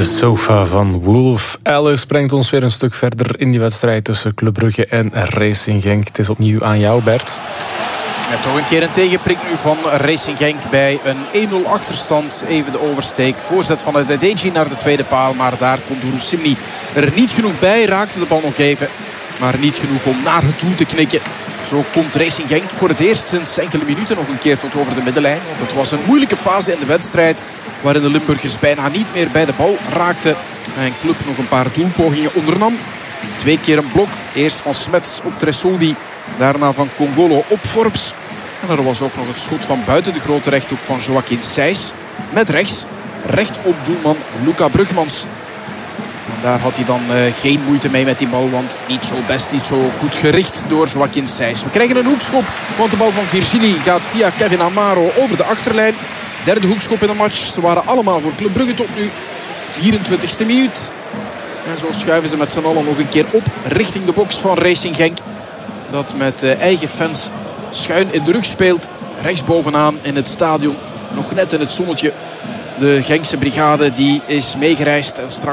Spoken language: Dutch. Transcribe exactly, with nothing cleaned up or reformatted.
Sofa van Wolf Alice brengt ons weer een stuk verder in die wedstrijd tussen Club Brugge en Racing Genk. Het is opnieuw aan jou, Bert. Ja, toch een keer een tegenprik nu van Racing Genk bij een één nul achterstand. Even de oversteek. Voorzet van het Adeji naar de tweede paal. Maar daar kon Douroussimni er niet genoeg bij. Raakte de bal nog even. Maar niet genoeg om naar het doel te knikken. Zo komt Racing Genk voor het eerst sinds enkele minuten nog een keer tot over de middenlijn. Want het was een moeilijke fase in de wedstrijd. Waarin de Limburgers bijna niet meer bij de bal raakten. En Club nog een paar doelpogingen ondernam. Twee keer een blok. Eerst van Smets op Tresoldi. Daarna van Congolo op Forbes. En er was ook nog een schot van buiten de grote rechthoek van Joaquin Sijs. Met rechts. Recht op doelman Luca Brugmans. En daar had hij dan uh, geen moeite mee met die bal. Want niet zo best, niet zo goed gericht door Joaquin Sijs. We krijgen een hoekschop. Want de bal van Virgili gaat via Kevin Amaro over de achterlijn. Derde hoekschop in de match. Ze waren allemaal voor Club Brugge tot nu. vierentwintigste minuut. En zo schuiven ze met z'n allen nog een keer op richting de box van Racing Genk. Dat met uh, eigen fans schuin in de rug speelt. Rechtsbovenaan in het stadion. Nog net in het zonnetje. De Genkse brigade die is meegereisd. En straks